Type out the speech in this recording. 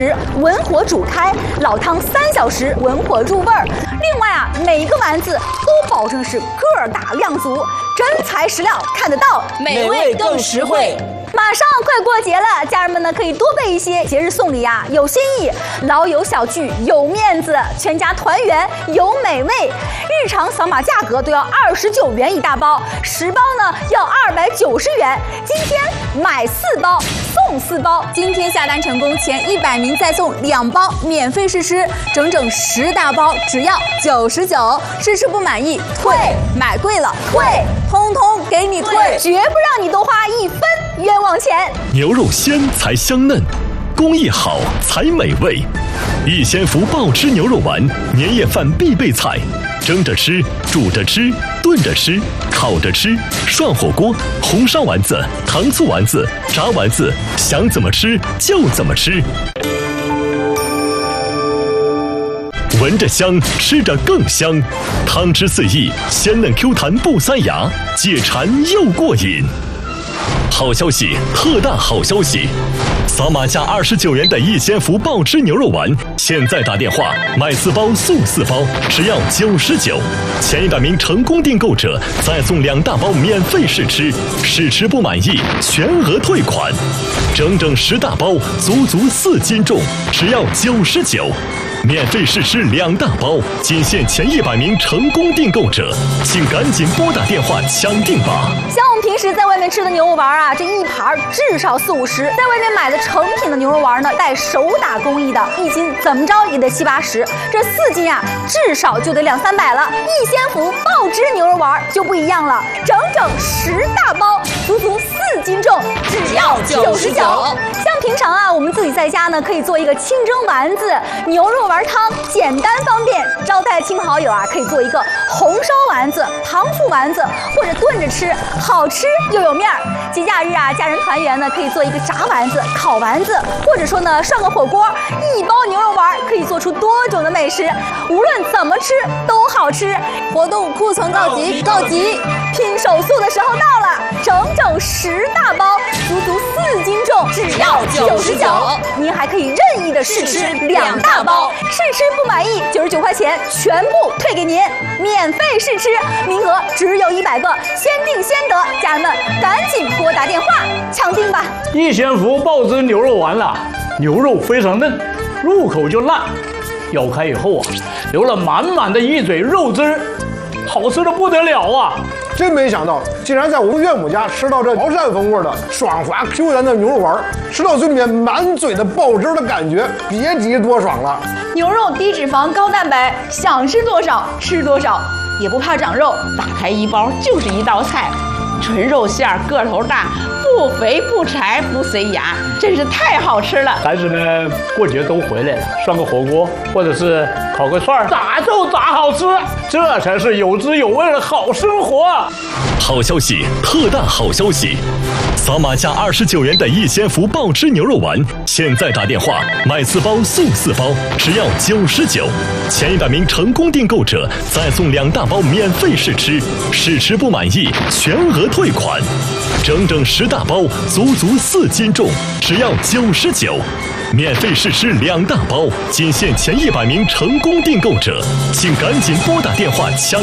文火煮开，老汤3小时文火入味儿。另外啊，每一个丸子都保证是个儿大量足，真材实料，看得到， 美味更实惠。 马上快过节了，家人们呢可以多备一些节日送礼啊，有新意，老友小聚有面子，全家团圆有美味。日常扫码价格都要29元一大包，10包呢要290元。今天买4包送4包，今天下单成功前100名再送2包免费试吃，整整10大包只要99，试吃不满意退，买贵了退，通通给你退，绝不让你多花1分冤枉钱。 牛肉鲜才香嫩，工艺好才美味。逸仙福爆汁牛肉丸，年夜饭必备菜，蒸着吃，煮着吃，炖着吃，烤着吃，涮火锅，红烧丸子，糖醋丸子，炸丸子，想怎么吃就怎么吃。闻着香，吃着更香，汤汁四溢，鲜嫩 Q 弹不塞牙，解馋又过瘾。好消息，特大好消息！扫码价29元的逸仙福爆汁牛肉丸，现在打电话买4包送4包，只要99。前100名成功订购者再送2大包免费试吃，试吃不满意全额退款。整整10大包，足足4斤重，只要99。免费试吃2大包，仅限前100名成功订购者，请赶紧拨打电话抢订吧。 像我们平时在外面吃的牛肉丸啊，这一盘至少40-50，在外面买的成品的牛肉丸呢，带手打工艺的，1斤怎么着也得70-80，这4斤啊，至少就得200-300了。逸仙福爆汁牛肉丸就不一样了，整整10大包，足足4斤重，只要99。像平常啊，我们自己在家呢，可以做一个清蒸丸子、牛肉丸汤，简单方便。招待亲朋好友啊，可以做一个红烧丸子、糖醋丸子，或者炖着吃，好吃又有面儿。节假日啊，家人团圆呢，可以做一个炸丸子、烤丸子，或者说呢，涮个火锅。1包牛肉丸可以做出多种的美食，无论怎么吃都好吃。活动库存告急，拼手速的时候到了，整整10大包，足足4斤重，只要99。您还可以任意的试吃2大包，试吃不满意99块钱全部退给您，免费试吃，名额只有100个，先订先得，家人们赶紧拨打电话抢订吧。 逸仙福爆汁牛肉丸了，牛肉非常嫩，入口就烂，咬开以后啊，流了满满的一嘴肉汁儿，好吃的不得了啊！ 真没想到，竟然在我岳母家吃到这潮汕风味的爽滑 Q 弹的牛肉丸，吃到嘴里面满嘴的爆汁的感觉，别提多爽了。 牛肉低脂肪高蛋白，想吃多少吃多少，也不怕长肉，打开一包就是一道菜，纯肉馅儿，个头大，不肥不柴不塞牙，真是太好吃了。 孩子们过节都回来了，涮个火锅或者是烤个串儿，咋就咋好吃，这才是有滋有味的好生活。 好消息，特大好消息！扫码价29元的逸仙福爆汁牛肉丸，现在打电话买4包送4包，只要99。前100名成功订购者再送2大包免费试吃，试吃不满意全额退款。整整10大包，足足4斤重，只要99。免费试吃2大包，仅限前100名成功订购者，请赶紧拨打电话抢。